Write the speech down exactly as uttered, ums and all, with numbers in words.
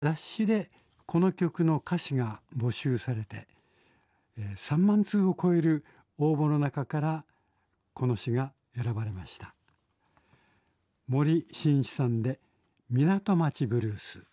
雑誌でこの曲の歌詞が募集されて、えーさんまんつうを超える応募の中からこの詩が選ばれました。森進一さんで港町ブルース。